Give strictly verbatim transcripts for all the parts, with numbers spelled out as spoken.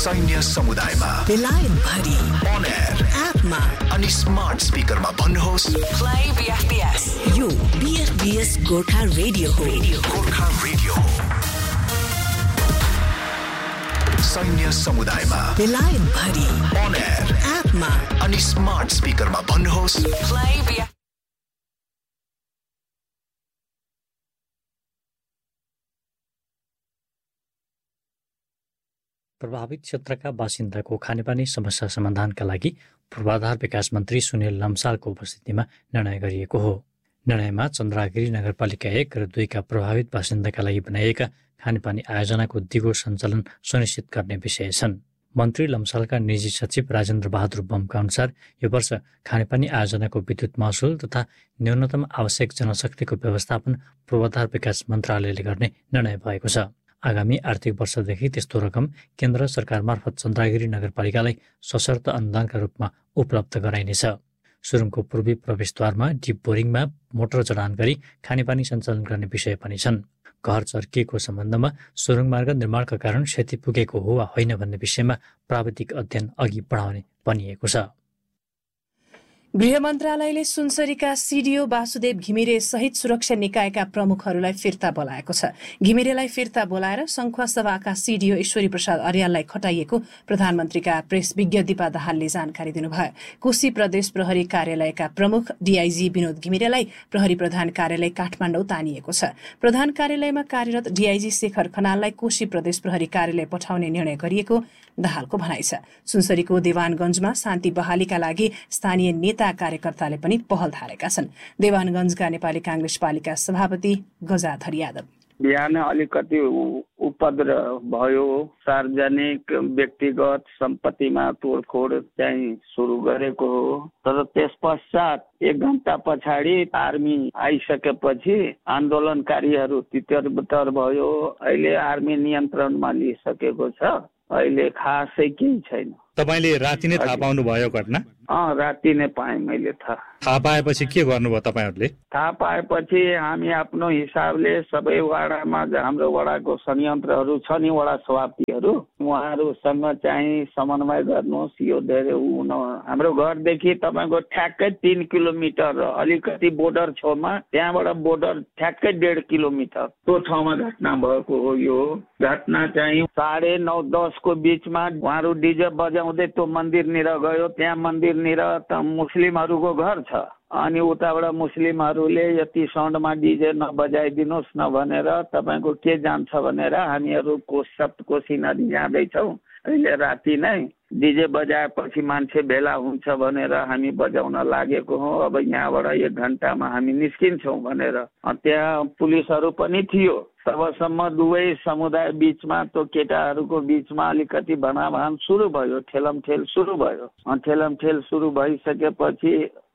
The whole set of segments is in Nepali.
सैन्य समुदायमा बेलायत भरि अन एयर एपमा अनि स्मार्ट स्पिकरमा भन्नुहोस् प्ले बीएफबीएस। यो बीएफबीएस गोर्खा रेडियो हो। गोर्खा रेडियो सैन्य समुदायमा बेलायत भरि अन एयर एपमा अनि स्मार्ट स्पिकरमा भन्नुहोस् प्ले बीएफबीएस। प्रभावित क्षेत्रका बासिन्दाको खानेपानी समस्या समाधानका लागि पूर्वाधार विकास मन्त्री सुनिल लम्सालको उपस्थितिमा निर्णय गरिएको हो। निर्णयमा चन्द्रागिरी नगरपालिका एक र दुईका प्रभावित बासिन्दाका लागि बनाइएका खानेपानी आयोजनाको दिगो सञ्चालन सुनिश्चित गर्ने विषय छन्। मन्त्री लम्सालका निजी सचिव राजेन्द्र बहादुर बमका अनुसार यो वर्ष खानेपानी आयोजनाको विद्युत महसुल तथा न्यूनतम आवश्यक जनशक्तिको व्यवस्थापन पूर्वाधार विकास मन्त्रालयले गर्ने निर्णय भएको छ। आगामी आर्थिक वर्षदेखि त्यस्तो रकम केन्द्र सरकार मार्फत चन्द्रागिरी नगरपालिकालाई सशर्त अनुदानका रूपमा उपलब्ध गराइनेछ। सुरुङको पूर्वी प्रवेशद्वारमा डिप बोरिङमा मोटर जडान गरी खानेपानी सञ्चालन गर्ने विषय पनि छन्। घर चर्किएको सम्बन्धमा सुरुङ मार्ग निर्माणका कारण क्षति पुगेको हो वा होइन भन्ने विषयमा प्राविधिक अध्ययन अघि बढाउने भनिएको छ। गृह मन्त्रालयले सुनसरीका सीडीओ वासुदेव घिमिरे सहित सुरक्षा निकायका प्रमुखहरूलाई फिर्ता बोलाएको छ। घिमिरेलाई फिर्ता बोलाएर सङ्खुवा सभाका सीडीओ ईश्वरी प्रसाद अर्याललाई खटाइएको प्रधानमन्त्रीका प्रेस विज्ञ दिपा दाहालले जानकारी दिनुभयो। कोशी प्रदेश प्रहरी कार्यालयका प्रमुख डीआईजी विनोद घिमिरेलाई प्रहरी प्रधान कार्यालय काठमाडौँ तानिएको छ। प्रधान कार्यालयमा कार्यरत डीआईजी शेखर खनाललाई कोशी प्रदेश प्रहरी कार्यालय पठाउने निर्णय गरिएको दाहालको भनाइ छ। सुनसरीको देवानगञ्जमा शान्ति बहालीका लागि स्थानीय नेता कार्यकर्ताले पनि पहल थालेका छन्। देवानगञ्जका नेपाली कांग्रेस पालिका सभापति गजाधर यादव बिहान अलिकति उपद्रव भयो, सार्वजनिक व्यक्तिगत सम्पत्तिमा तोडफोड चाहिँ सुरु गरेको हो। तर त्यस पश्चात एक घण्टा पछाडि आर्मी आइसकेपछि आन्दोलनकारीहरू तितर भयो। अहिले आर्मी नियन्त्रणमा लिइसकेको छ। अहिले खासै केही छैन। तपाईले राति नै थाहा पाउनु भयो घटना? अँ राति नै पाएँ मैले थाहा। थाहा पाएपछि के गर्नुभयो तपाईँहरूले? थाहा पाएपछि हामी आफ्नो हिसाबले सबै वडामा हाम्रो वडाको संयन्त्रहरू छ नि, वडा सभापतिहरू, उहाँहरूसँग चाहिँ समन्वय गर्नुहोस्। यो धेरै हुन हाम्रो घरदेखि तपाईँको ठ्याक्कै तीन किलोमिटर अलिकति बोर्डर छेउमा, त्यहाँबाट बोर्डर ठ्याक्कै डेढ किलोमिटर त्यो ठाउँमा घटना भएको हो। यो घटना चाहिँ साढे नौ दसको बिचमा उहाँहरू डिजे बजाउँदै त्यो मन्दिरनिर गयो। त्यहाँ मन्दिरनिर त मुस्लिमहरूको घर छ अनि उताबाट मुस्लिमहरूले यति साउन्डमा डिजे नबजाइदिनुहोस् न भनेर तपाईँको के जान्छ भनेर हामीहरू कोस कोशी नदी जाँदैछौँ। अहिले राति नै डिजे बजाएपछि मान्छे भेला हुन्छ भनेर हामी बजाउन लागेको हौ। अब यहाँबाट एक घन्टामा हामी निस्किन्छौँ भनेर त्यहाँ पुलिसहरू पनि थियो। तबसम्म दुवै समुदाय बिचमा त्यो केटाहरूको बिचमा अलिकति भनाभान सुरु भयो, ठेलमठेल सुरु भयो। ठेलमठेल सुरु भइसकेपछि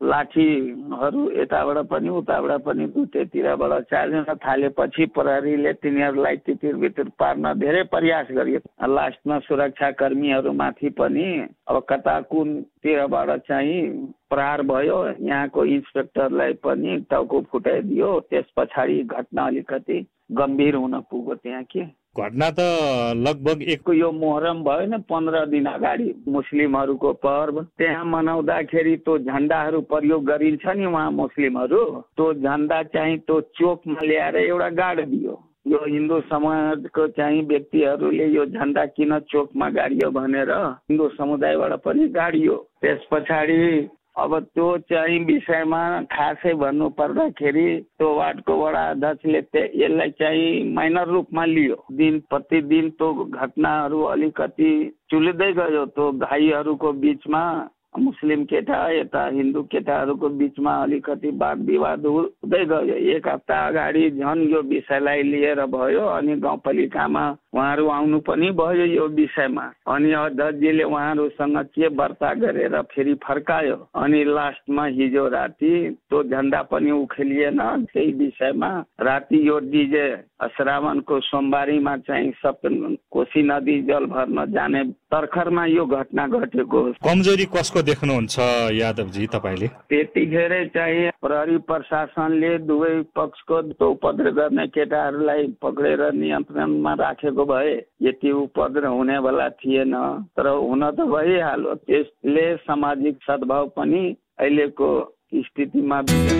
लाठीहरू यताबाट पनि उताबाट पनि दुईतिरबाट चार्जिन थालेपछि प्रहरीले तिनीहरूलाई तितिर पार्न धेरै प्रयास गरियो। लास्टमा सुरक्षा कर्मीहरूमाथि पनि अब कता कुनतिरबाट चाहिँ प्रहार भयो। यहाँको इन्सपेक्टरलाई पनि टाउको फुटाइदियो। त्यस पछाडि घटना अलिकति गम्भीर हुन पुग्यो। त्यहाँ के घटना त लगभग एक यो मोहरम भयो न पन्ध्र दिन अगाडि मुस्लिमहरूको पर्व, त्यहाँ मनाउँदाखेरि त्यो झण्डाहरू प्रयोग गरिन्छ नि वहाँ मुस्लिमहरू, त्यो झण्डा चाहिँ त्यो चोकमा ल्याएर एउटा गाडिदियो। यो हिन्दू समाजको चाहिँ व्यक्तिहरूले यो झण्डा किन चोकमा गाडियो भनेर हिन्दू समुदायबाट पनि गाडियो। त्यस पछाडि अब त्यो चाहिँ विषयमा खासै भन्नु पर्दाखेरि त्यो वार्डको वडा अध्यक्षले यसलाई चाहिँ माइनर रूपमा लियो। दिन प्रतिदिन त्यो घटनाहरू अलिकति चुलिँदै गयो। त्यो भाइहरूको बिचमा मुस्लिम केटा यता हिन्दू केटाहरूको बिचमा अलिकति वाद विवाद हुँदै गयो। एक हप्ता अगाडि झन् यो विषयलाई लिएर भयो अनि गाउँपालिकामा उहाँहरू आउनु पनि भयो यो विषयमा। अनि अध्यक्षजीले उहाँहरूसँग के वार्ता गरेर फेरि फर्कायो। अनि लास्टमा हिजो राति त्यो झण्डा पनि उखेलिएन। त्यही विषयमा राति यो डिजे श्रावणको सोमबारीमा चाहिँ सब कोशी नदी जल भर्न जाने तर्खरमा यो घटना घटेको। कमजोरी कसको कतिको देख्नुहुन्छ यादवजी तपाईँले? त्यतिखेरै चाहिँ प्रहरी प्रशासनले दुवै पक्षको उपद्रव गर्ने केटाहरूलाई पक्रेर नियन्त्रणमा राखेको भए यति उपद्रव हुनेवाला थिएन। तर हुन त भइहाल्यो। त्यसले सामाजिक सद्भाव पनि अहिलेको स्थितिमा